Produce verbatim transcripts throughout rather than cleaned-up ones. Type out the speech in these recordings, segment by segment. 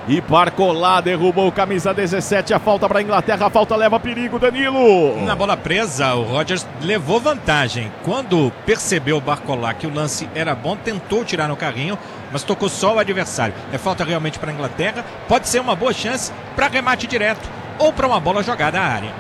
E Barcola derrubou o camisa dezessete, a falta para a Inglaterra, a falta leva perigo, Danilo. Na bola presa, o Rodgers levou vantagem. Quando percebeu o Barcola que o lance era bom, tentou tirar no carrinho, mas tocou só o adversário. É falta realmente para a Inglaterra, pode ser uma boa chance para remate direto ou para uma bola jogada à área.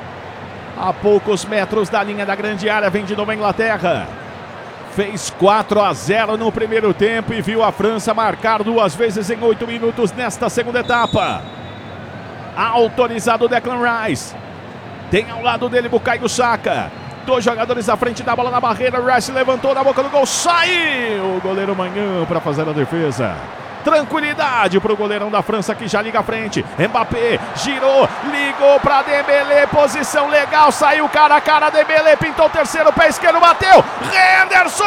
A poucos metros da linha da grande área, vem de novo a Inglaterra. Fez quatro a zero no primeiro tempo e viu a França marcar duas vezes em oito minutos nesta segunda etapa. Autorizado o Declan Rice. Tem ao lado dele Bukayo Saka. Dois jogadores à frente da bola na barreira. Rice levantou na boca do gol. Saiu o goleiro Manhã para fazer a defesa. Tranquilidade para o goleirão da França que já liga à frente. Mbappé girou, ligou para Dembélé, posição legal, saiu cara a cara, Dembélé pintou o terceiro, pé esquerdo, bateu, Henderson!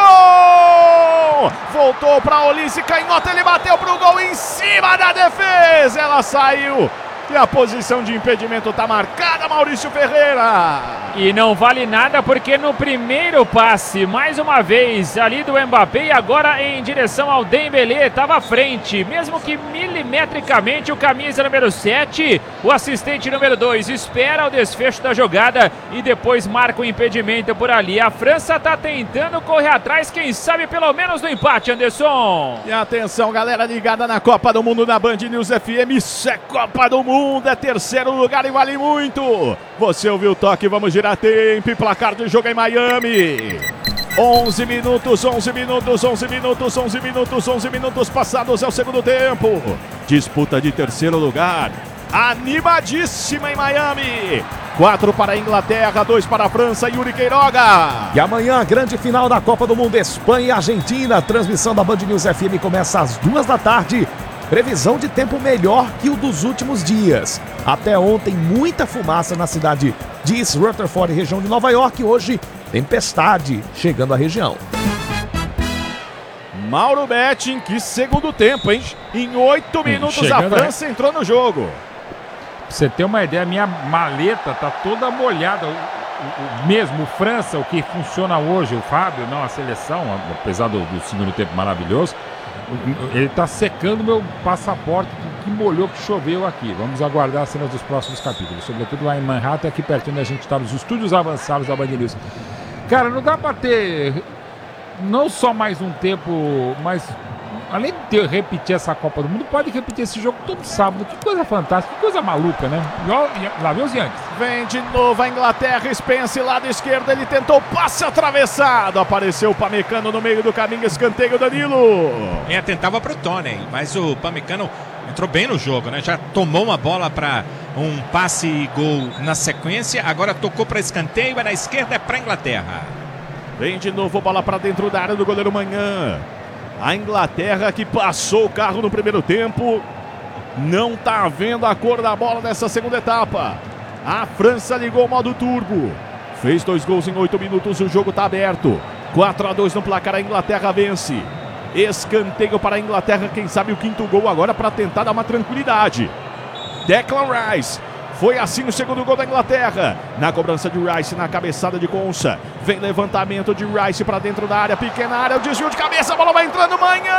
Voltou para Olise, canhota, ele bateu para o gol em cima da defesa, ela saiu. E a posição de impedimento está marcada, Maurício Ferreira. E não vale nada porque no primeiro passe, mais uma vez, ali do Mbappé e agora em direção ao Dembélé, estava à frente. Mesmo que milimetricamente o camisa número sete, o assistente número dois, espera o desfecho da jogada e depois marca o impedimento por ali. A França está tentando correr atrás, quem sabe pelo menos do empate, Anderson. E atenção, galera ligada na Copa do Mundo na Band News F M, isso é Copa do Mundo. Mundo é terceiro lugar e vale muito. Você ouviu o toque, vamos girar tempo e placar de jogo em Miami. onze minutos, onze minutos, onze minutos, onze minutos, onze minutos passados é o segundo tempo. Disputa de terceiro lugar, animadíssima em Miami. Quatro para a Inglaterra, dois para a França, Yuri Queiroga. E amanhã a grande final da Copa do Mundo, Espanha e Argentina. A transmissão da Band News F M começa às duas da tarde. Previsão de tempo melhor que o dos últimos dias. Até ontem, muita fumaça na cidade de East Rutherford, região de Nova York. Hoje, tempestade chegando à região. Mauro Betting, que segundo tempo, hein? Em oito minutos chegando, a França, né? Entrou no jogo. Pra você ter uma ideia, a minha maleta tá toda molhada. O, o, o mesmo França, o que funciona hoje, o Fábio, não a seleção, apesar do, do segundo tempo maravilhoso. Ele está secando meu passaporte que molhou, que choveu aqui. Vamos aguardar as cenas dos próximos capítulos, sobretudo lá em Manhattan, aqui pertinho da gente está nos estúdios avançados da Band News. Cara, não dá para ter não só mais um tempo, mas além de ter, repetir essa Copa do Mundo, pode repetir esse jogo todo sábado. Que coisa fantástica, que coisa maluca, né? Lá vem os Yankees. Vem de novo a Inglaterra, Spence, lado esquerdo, ele tentou passe atravessado. Apareceu o Pamecano no meio do caminho, escanteio, Danilo. É, tentava pro Tony, mas o Pamecano entrou bem no jogo, né? Já tomou uma bola para um passe e gol na sequência, agora tocou para escanteio, é na esquerda, é para Inglaterra. Vem de novo, bola para dentro da área do goleiro Manhã. A Inglaterra que passou o carro no primeiro tempo, não está vendo a cor da bola nessa segunda etapa. A França ligou o modo turbo, fez dois gols em oito minutos, o jogo está aberto. quatro a dois no placar, a Inglaterra vence. Escanteio para a Inglaterra, quem sabe o quinto gol agora para tentar dar uma tranquilidade. Declan Rice. Foi assim o segundo gol da Inglaterra. Na cobrança de Rice, na cabeçada de Konsa. Vem levantamento de Rice para dentro da área. Pequena área, o desvio de cabeça. A bola vai entrando. Manhã!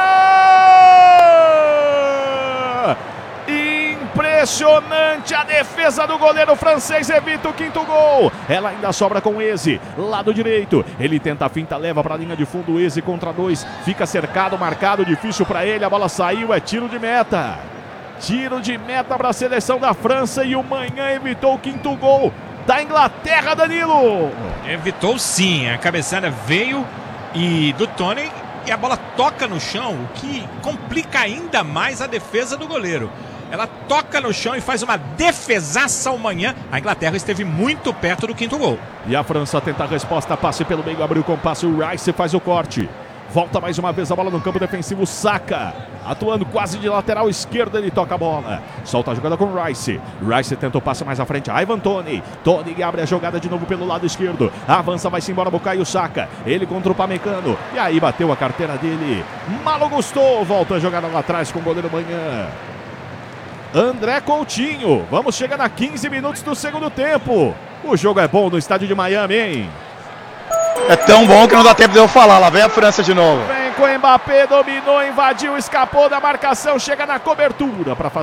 Impressionante a defesa do goleiro francês. Evita o quinto gol. Ela ainda sobra com Eze. Lado direito. Ele tenta a finta, leva para a linha de fundo. Eze contra dois. Fica cercado, marcado. Difícil para ele. A bola saiu. É tiro de meta. Tiro de meta para a seleção da França e o Manhã evitou o quinto gol da Inglaterra, Danilo. Evitou sim, a cabeçada veio e do Tony e a bola toca no chão, o que complica ainda mais a defesa do goleiro. Ela toca no chão e faz uma defesaça ao Manhã. A Inglaterra esteve muito perto do quinto gol. E a França tenta a resposta, passe pelo meio, abriu com passe, o Rice faz o corte. Volta mais uma vez a bola no campo defensivo, Saka, atuando quase de lateral esquerda, ele toca a bola, solta a jogada com Rice, Rice tenta o passe mais à frente, Ivan Toney, Toney abre a jogada de novo pelo lado esquerdo, avança, vai-se embora, Bukayo Saka, ele contra o Pamecano, e aí bateu a carteira dele, Malo Gusto, volta a jogada lá atrás com o goleiro Manhã. André Coutinho, vamos chegar a quinze minutos do segundo tempo, o jogo é bom no estádio de Miami, hein? É tão bom que não dá tempo de eu falar. Lá vem a França de novo. Vem com o Mbappé, dominou, invadiu, escapou da marcação, chega na cobertura para fazer